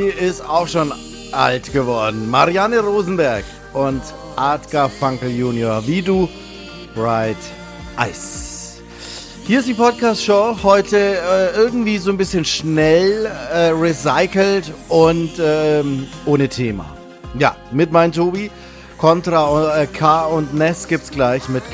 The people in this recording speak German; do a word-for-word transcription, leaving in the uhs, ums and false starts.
ist auch schon alt geworden. Marianne Rosenberg und Art Garfunkel Junior Wie du, Bright Eyes. Hier ist die Podcast-Show, heute äh, irgendwie so ein bisschen schnell, äh, recycelt und ähm, ohne Thema. Ja, mit meinem Tobi, Contra, äh, K und Ness gibt's gleich mit